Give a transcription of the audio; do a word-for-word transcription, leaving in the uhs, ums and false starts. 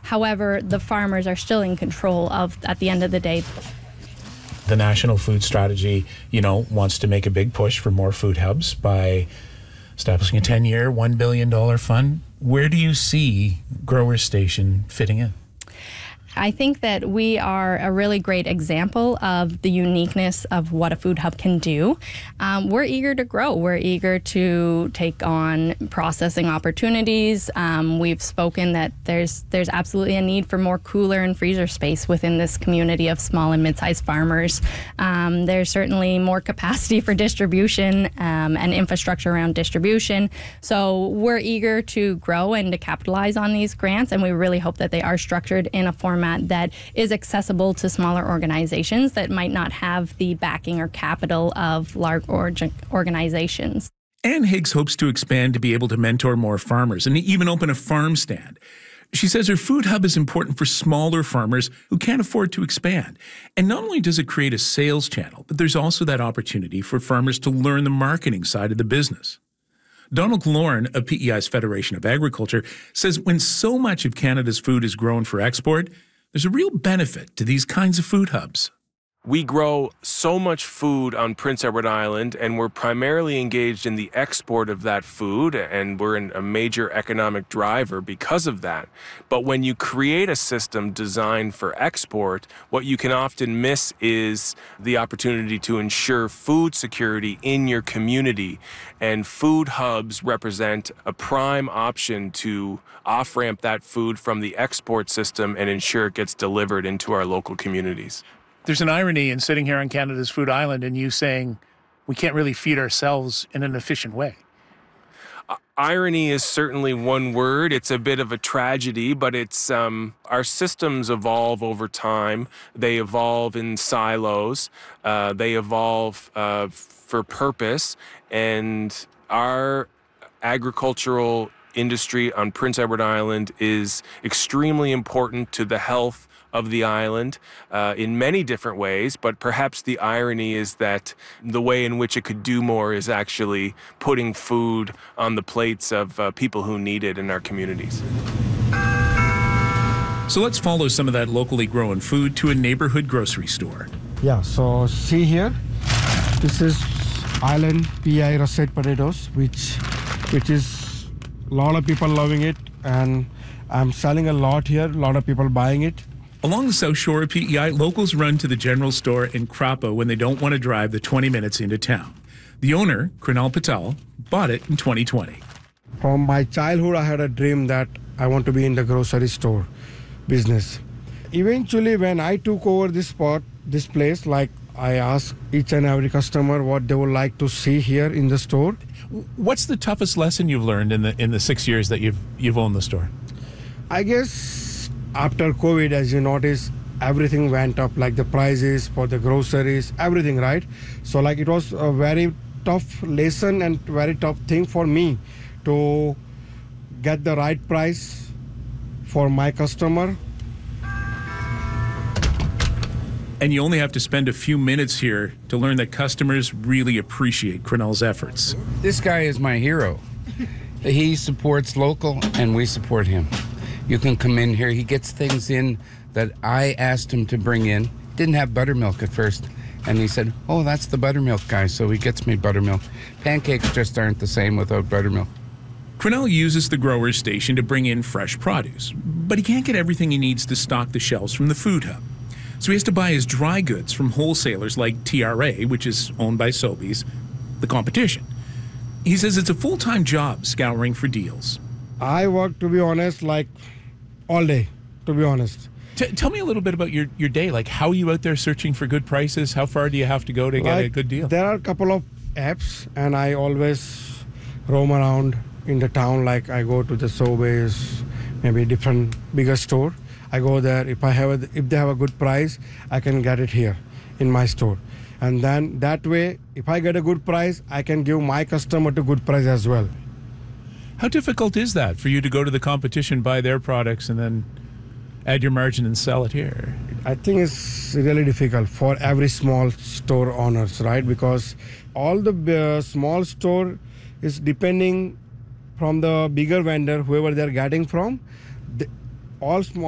However, the farmers are still in control of, at the end of the day. The National Food Strategy, you know, wants to make a big push for more food hubs by establishing a ten-year, one billion dollars fund. Where do you see Grower Station fitting in? I think that we are a really great example of the uniqueness of what a food hub can do. Um, we're eager to grow. We're eager to take on processing opportunities. Um, we've spoken that there's there's absolutely a need for more cooler and freezer space within this community of small and mid-sized farmers. Um, there's certainly more capacity for distribution um, and infrastructure around distribution. So we're eager to grow and to capitalize on these grants, and we really hope that they are structured in a format that is accessible to smaller organizations that might not have the backing or capital of large org- organizations. Ann Higgs hopes to expand to be able to mentor more farmers and even open a farm stand. She says her food hub is important for smaller farmers who can't afford to expand. And not only does it create a sales channel, but there's also that opportunity for farmers to learn the marketing side of the business. Donald Lauren of P E I's Federation of Agriculture says when so much of Canada's food is grown for export, there's a real benefit to these kinds of food hubs. We grow so much food on Prince Edward Island, and we're primarily engaged in the export of that food, and we're in a major economic driver because of that. But when you create a system designed for export, what you can often miss is the opportunity to ensure food security in your community. And food hubs represent a prime option to off-ramp that food from the export system and ensure it gets delivered into our local communities. There's an irony in sitting here on Canada's Food Island and you saying we can't really feed ourselves in an efficient way. Uh, irony is certainly one word. It's a bit of a tragedy, but it's um, our systems evolve over time. They evolve in silos. Uh, they evolve uh, for purpose. And our agricultural industry on Prince Edward Island is extremely important to the health of the island uh, in many different ways, but perhaps the irony is that the way in which it could do more is actually putting food on the plates of uh, people who need it in our communities. So let's follow some of that locally grown food to a neighborhood grocery store. Yeah, so see here, this is Island P I russet potatoes, which, which is a lot of people loving it, and I'm selling a lot here, a lot of people buying it. Along the south shore of P E I, locals run to the general store in Crapa when they don't want to drive the twenty minutes into town. The owner, Krinal Patel, bought it in twenty twenty. From my childhood, I had a dream that I want to be in the grocery store business. Eventually, when I took over this spot, this place, like I asked each and every customer what they would like to see here in the store. What's the toughest lesson you've learned in the in the six years that you've you've owned the store? I guess after COVID, as you notice, everything went up, like the prices for the groceries, everything, right? So like it was a very tough lesson and very tough thing for me to get the right price for my customer. And you only have to spend a few minutes here to learn that customers really appreciate Krinal's efforts. This guy is my hero. He supports local and we support him. You can come in here. He gets things in that I asked him to bring in. Didn't have buttermilk at first. And he said, oh, that's the buttermilk guy, so he gets me buttermilk. Pancakes just aren't the same without buttermilk. Krinal uses the grower's station to bring in fresh produce, but he can't get everything he needs to stock the shelves from the food hub. So he has to buy his dry goods from wholesalers like T R A, which is owned by Sobeys, the competition. He says it's a full-time job scouring for deals. I work, to be honest, like all day, to be honest. T- tell me a little bit about your, your day. Like, how are you out there searching for good prices? How far do you have to go to like, get a good deal? There are a couple of apps, and I always roam around in the town. Like, I go to the Sobeys, maybe different bigger store. I go there. If I have a, if they have a good price, I can get it here in my store. And then that way, if I get a good price, I can give my customer a good price as well. How difficult is that for you to go to the competition, buy their products, and then add your margin and sell it here? I think it's really difficult for every small store owners, right? Because all the uh, small store is depending from the bigger vendor, whoever they're getting from. The, all small